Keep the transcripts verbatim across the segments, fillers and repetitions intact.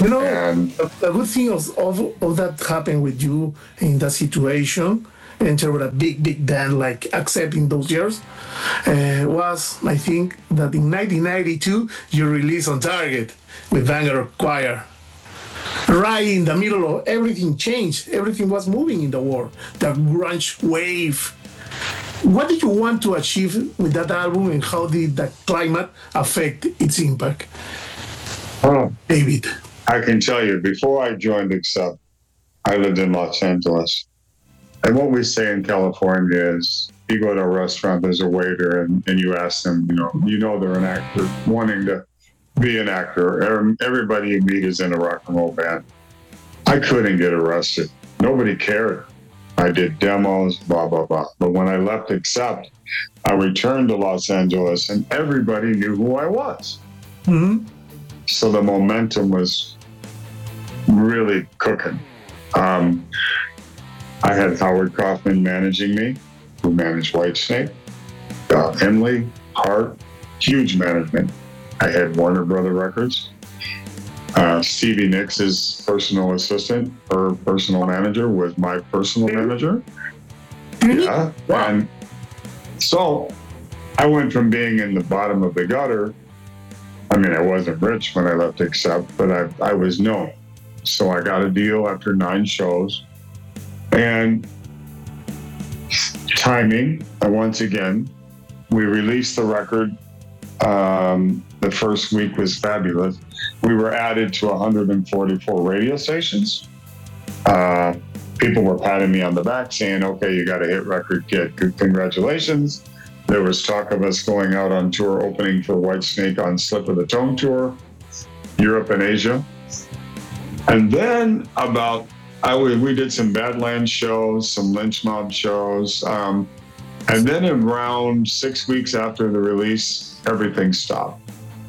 You know, And a, a good thing of, of, of that happened with you in that situation, enter with a big, big band like accepting those years, uh, was, I think, that in nineteen ninety-two, you released on Target with Vanguard Choir. Right in the middle of everything changed, everything was moving in the world. The grunge wave. What did you want to achieve with that album and how did the climate affect its impact? oh, David. I can tell you, before I joined Accept, I lived in Los Angeles. And what we say in California is you go to a restaurant, there's a waiter, and, and you ask them, you know, you know they're an actor wanting to be an actor. Um, Everybody you meet is in a rock and roll band. I couldn't get arrested. Nobody cared. I did demos, blah, blah, blah. But when I left Accept, I returned to Los Angeles and everybody knew who I was. Mm-hmm. So the momentum was really cooking. Um, I had Howard Kaufman managing me, who managed Whitesnake, uh, Emily, Hart, huge management. I had Warner Brother Records. Uh, Stevie Nicks' personal assistant, her personal manager, was my personal manager. Yeah. Wow. And so I went from being in the bottom of the gutter. I mean, I wasn't rich when I left Accept, but I, I was known. So I got a deal after nine shows. And timing, and once again, we released the record. Um, the first week was fabulous. We were added to one hundred forty-four radio stations. Uh, people were patting me on the back saying, okay, you got a hit record, kid. Congratulations. There was talk of us going out on tour, opening for Whitesnake on Slip of the Tongue tour, Europe and Asia. And then about, I we, we did some Badlands shows, some Lynch Mob shows. Um, and then around six weeks after the release, everything stopped.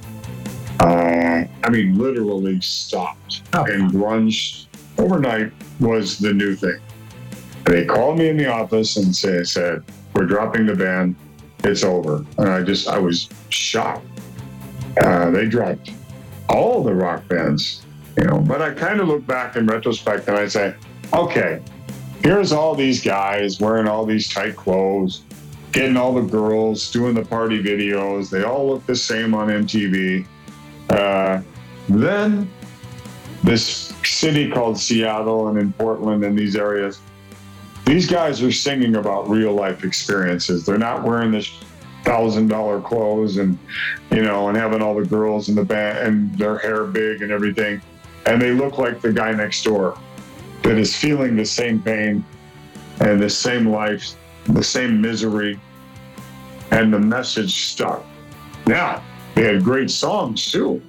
Uh, I mean, literally stopped. Oh. And grunge overnight was the new thing. They called me in the office and say, said, we're dropping the band. It's over. And I just, I was shocked. Uh, they dropped all the rock bands, you know, but I kind of look back in retrospect and I say, okay, here's all these guys wearing all these tight clothes, getting all the girls, doing the party videos. They all look the same on M T V. Uh, then this city called Seattle and in Portland and these areas, these guys are singing about real life experiences. They're not wearing this thousand dollar clothes and, you know, and having all the girls in the band and their hair big and everything. And they look like the guy next door that is feeling the same pain and the same life, the same misery, and the message stuck. Now, they had great songs too.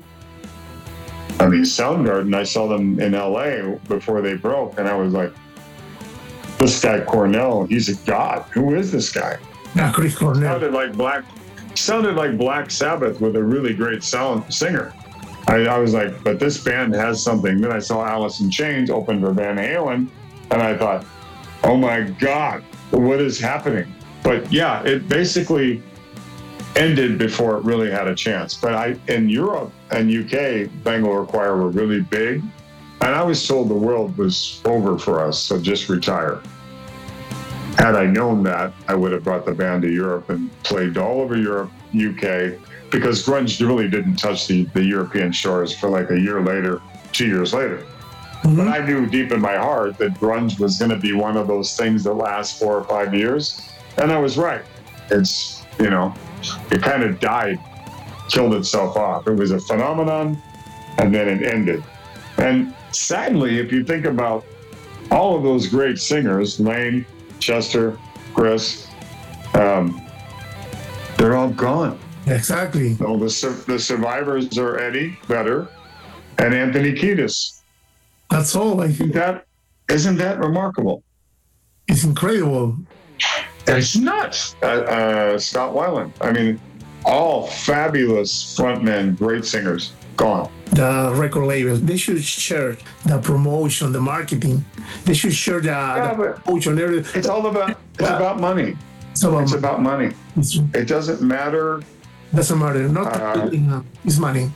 I mean, Soundgarden, I saw them in L A before they broke, and I was like, this guy Cornell, he's a god. Who is this guy? Yeah, Chris Cornell. Sounded like Black, sounded like Black Sabbath with a really great sound singer. I, I was like, but this band has something. Then I saw Alice in Chains open for Van Halen, and I thought, oh my God, what is happening? But yeah, it basically ended before it really had a chance. But I, in Europe and U K, Bangalore Choir were really big. And I was told the world was over for us, so just retire. Had I known that, I would have brought the band to Europe and played all over Europe, U K, because grunge really didn't touch the, the European shores for like a year later, two years later. Mm-hmm. But I knew deep in my heart that grunge was going to be one of those things that lasts four or five years. And I was right. It's, you know, it kind of died, killed itself off. It was a phenomenon, and then it ended. And sadly, if you think about all of those great singers, Lane, Chester, Chris, um, they're all gone. Exactly. So the, the survivors are Eddie Vedder and Anthony Kiedis. That's all. I think that isn't that remarkable. It's incredible. It's nuts. Uh, uh, Scott Weiland. I mean, all fabulous frontmen, great singers, gone. The record labels, they should share the promotion, the marketing. They should share the, yeah, the promotion. Everything. It's all about. It's uh, about money. It's about, it's about money. It's, it doesn't matter. Doesn't matter. Not uh, it's money.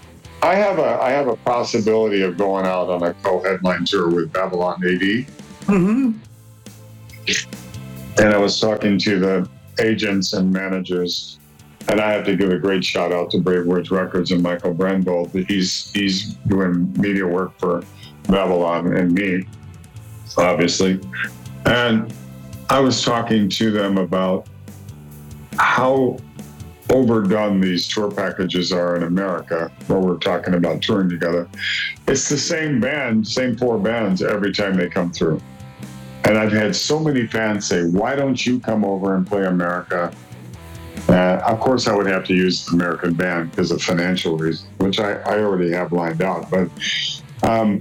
I have a I have a possibility of going out on a co-headline tour with Babylon A D. Mm-hmm. And I was talking to the agents and managers, and I have to give a great shout out to Brave Words Records and Michael Brandvold. He's he's doing media work for Babylon and me, obviously. And I was talking to them about how overdone these tour packages are in America, where we're talking about touring together. It's the same band, same four bands every time they come through. And I've had so many fans say, why don't you come over and play America? Uh, of course, I would have to use the American band because of financial reasons, which I, I already have lined out. But um,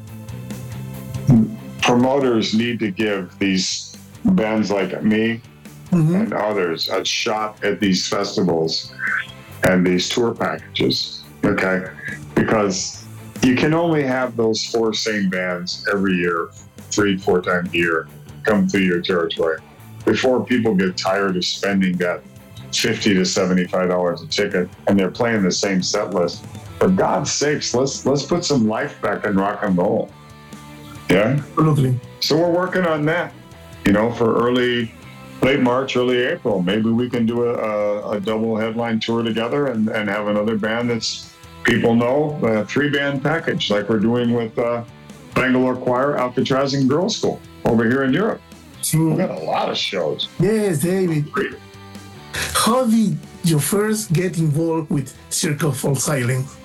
promoters need to give these bands like me mm-hmm. and others a shot at these festivals and these tour packages, okay? Because you can only have those four same bands every year, three, four times a year, come through your territory before people get tired of spending that fifty to seventy-five dollars a ticket and they're playing the same set list. For God's sakes, let's let's put some life back in rock and roll. Yeah? Absolutely. So we're working on that, you know, for early, late March, early April. Maybe we can do a, a, a double headline tour together and, and have another band that's people know, a three-band package like we're doing with uh, Bangalore Choir, Alcatraz, and Girls School over here in Europe. So, we've got a lot of shows. Yes, David. How did you first get involved with Circle of Silence?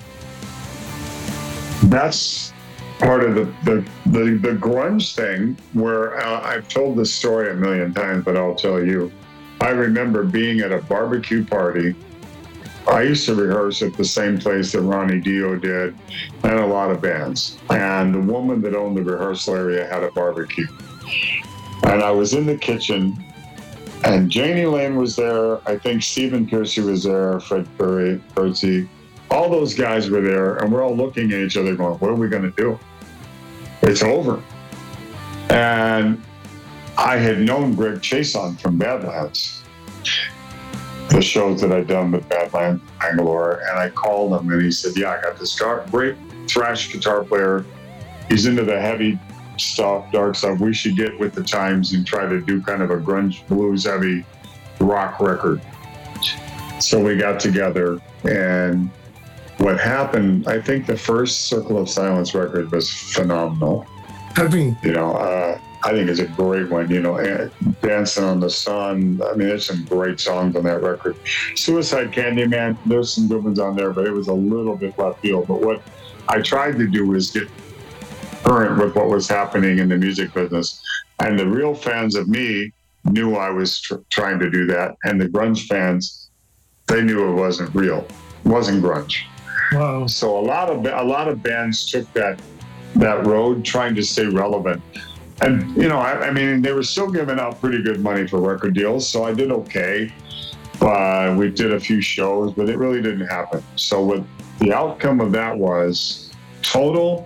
That's part of the, the, the, the grunge thing where uh, I've told this story a million times, but I'll tell you. I remember being at a barbecue party. I used to rehearse at the same place that Ronnie Dio did and a lot of bands. And the woman that owned the rehearsal area had a barbecue. And I was in the kitchen and Janie Lane was there. I think Stephen Piercy was there, Fred Curry, Percy. All those guys were there, and we're all looking at each other going, what are we going to do? It's over. And I had known Greg Chason from Badlands, the shows that I'd done with Badlands, Bangalore, and I called him, and he said, yeah, I got this guitar, great thrash guitar player. He's into the heavy stuff, dark stuff. We should get with the times and try to do kind of a grunge, blues, heavy rock record. So we got together, and what happened, I think the first Circle of Silence record was phenomenal. Happy. You know, uh, I think it's a great one, you know, Dancing on the Sun. I mean, there's some great songs on that record. Suicide Candyman, there's some good ones on there, but it was a little bit left field. But what I tried to do was get current with what was happening in the music business. And the real fans of me knew I was tr- trying to do that. And the grunge fans, they knew it wasn't real. It wasn't grunge. Wow. So a lot of a lot of bands took that that road, trying to stay relevant. And you know, I, I mean, they were still giving out pretty good money for record deals, so I did okay. Uh, we did a few shows, but it really didn't happen. So what the outcome of that was total.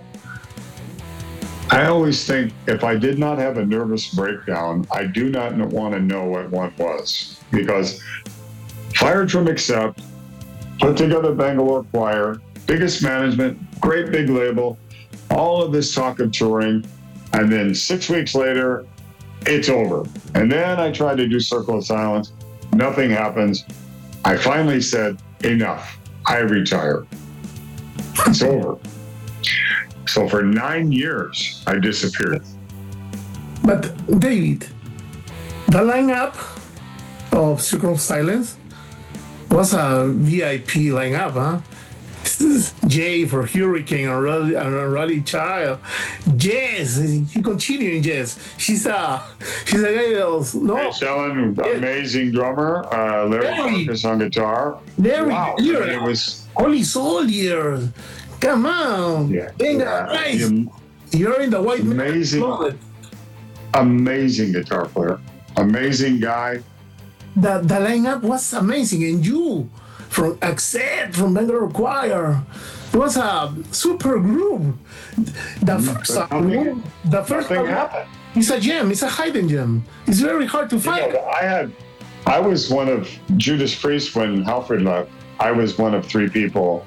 I always think if I did not have a nervous breakdown, I do not want to know what one was, because fired from Accept, put together Bangalore Choir, biggest management, great big label, all of this talk of touring, and then six weeks later, it's over. And then I tried to do Circle of Silence, nothing happens. I finally said, enough, I retire. It's over. So for nine years, I disappeared. But David, the lineup of Circle of Silence was a V I P lineup, huh? Jay for Hurricane and Roddy, and Roddy Child. Jess, he continuing Jess. She's a she's a guy that was no. Hey, Shellen, amazing drummer. Uh, Larry Larry. Marcus on guitar. Larry, Wow, you're I mean, it was Holy Soldier. Come on. yeah, Venga, yeah, guys. am- You're in the white amazing, man. amazing guitar player, amazing guy. The the lineup was amazing, and you from Accept, from Bangalore Choir. It was a super group. The first but album, nothing- the first Nothing album, happened. it's a gem. It's a hidden gem. It's very hard to You find. know, I had, I was one of Judas Priest when Halford left. I was one of three people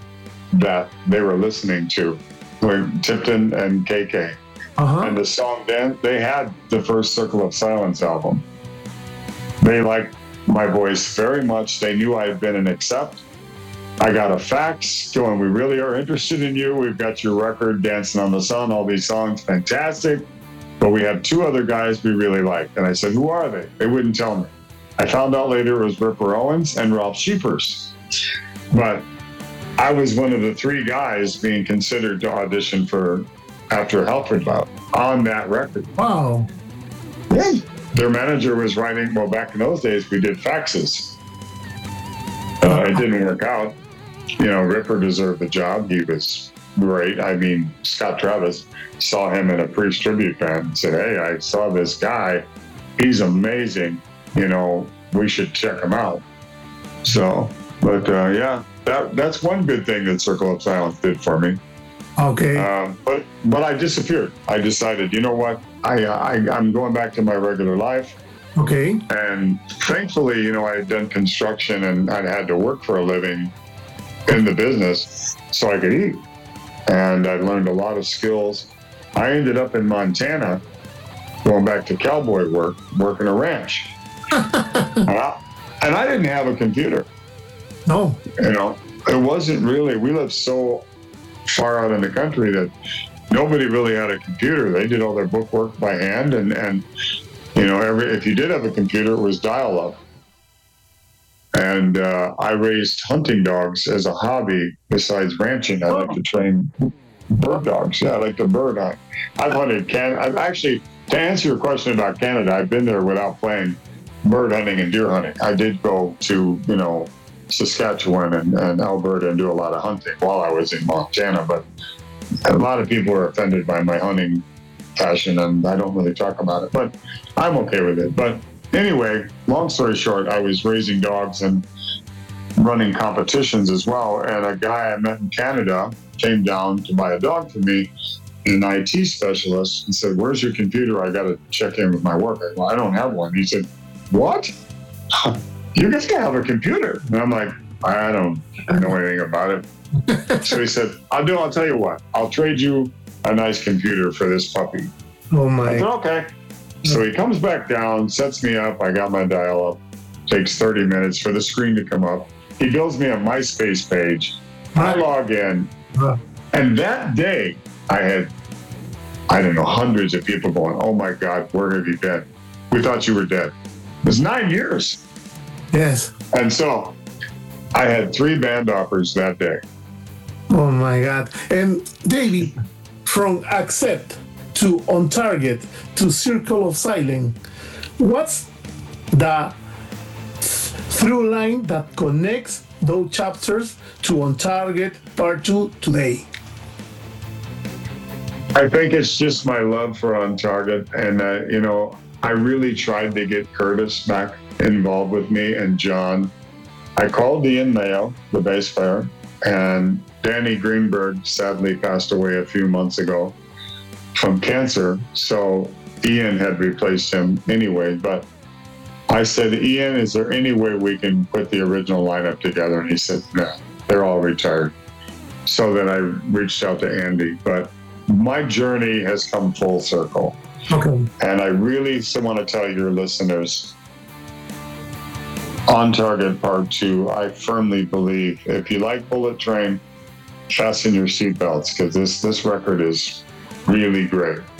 that they were listening to were Tipton and K K. Uh-huh. And the song then, they had the first Circle of Silence album. They liked my voice very much. They knew I had been an Accept. I got a fax going, we really are interested in you. We've got your record, Dancing on the Sun, all these songs, fantastic. But we have two other guys we really like. And I said, who are they? They wouldn't tell me. I found out later it was Ripper Owens and Ralph Sheepers. But I was one of the three guys being considered to audition for After Halford Love on that record. Wow. Yeah. Their manager was writing, well, back in those days, we did faxes. Uh, it didn't work out. You know, Ripper deserved the job. He was great. I mean, Scott Travis saw him in a Priest tribute band and said, hey, I saw this guy. He's amazing. You know, we should check him out. So, but uh, yeah, that that's one good thing that Circle of Silence did for me. Okay. Uh, but but I disappeared. I decided, you know what? I, I I'm going back to my regular life. Okay. And thankfully, you know, I had done construction and I'd had to work for a living in the business so I could eat. And I learned a lot of skills. I ended up in Montana, going back to cowboy work, working a ranch. and, I, and I didn't have a computer. No. You know, it wasn't really, we lived so far out in the country that nobody really had a computer. They did all their book work by hand, and, and you know, every if you did have a computer, it was dial-up. And uh, I raised hunting dogs as a hobby besides ranching. I like to train bird dogs. Yeah, I like to bird hunt. I've hunted Canada. I've actually, to answer your question about Canada, I've been there without playing bird hunting and deer hunting. I did go to, you know, Saskatchewan and, and Alberta and do a lot of hunting while I was in Montana, but a lot of people are offended by my hunting passion, and I don't really talk about it, but I'm okay with it. But anyway, long story short, I was raising dogs and running competitions as well, and a guy I met in Canada came down to buy a dog for me, an I T specialist, and said, where's your computer? I got to check in with my work. I, well, I don't have one. He said, what? You guys gotta have a computer. And I'm like, I don't know anything about it. So he said, I'll do, I'll tell you what, I'll trade you a nice computer for this puppy. Oh my. I said, okay. So he comes back down, sets me up. I got my dial up. Takes thirty minutes for the screen to come up. He builds me a MySpace page. I log in. And that day I had, I don't know, hundreds of people going, oh my God, where have you been? We thought you were dead. It was nine years. Yes. And so I had three band offers that day. Oh my God. And Davey, from Accept to On Target to Circle of Silence, what's the through line that connects those chapters to On Target Part two today? I think it's just my love for On Target. And, uh, you know, I really tried to get Curtis back involved with me and John. I called Ian Mayo, the bass player, and Danny Greenberg sadly passed away a few months ago from cancer. So Ian had replaced him anyway. But I said, Ian, is there any way we can put the original lineup together? And he said, no, they're all retired. So then I reached out to Andy. But my journey has come full circle. Okay. And I really want to tell your listeners, On Target Part two, I firmly believe if you like Bullet Train, fasten your seatbelts, because this, this record is really great.